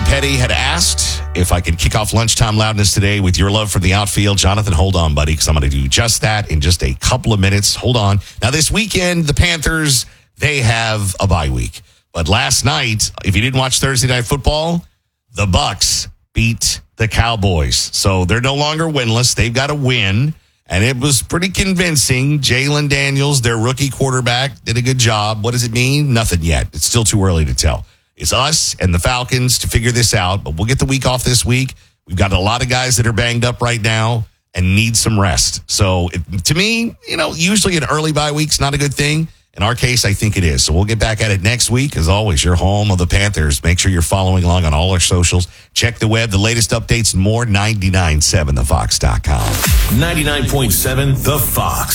Petty had asked if I could kick off Lunchtime Loudness today with your love for the outfield. Jonathan, hold on, buddy, because I'm going to do just that in just a couple of minutes. Hold on. Now, this weekend, the Panthers, they have a bye week. But last night, if you didn't watch Thursday Night Football, the Bucs beat the Cowboys. So they're no longer winless. They've got a win. And it was pretty convincing. Jalen Daniels, their rookie quarterback, did a good job. What does it mean? Nothing yet. It's still too early to tell. It's us and the Falcons to figure this out, but we'll get the week off this week. We've got a lot of guys that are banged up right now and need some rest. So to me, usually an early bye week's not a good thing. In our case, I think it is. So we'll get back at it next week. As always, you're home of the Panthers. Make sure you're following along on all our socials. Check the web, the latest updates and more, 99.7thefox.com. 99.7 The Fox.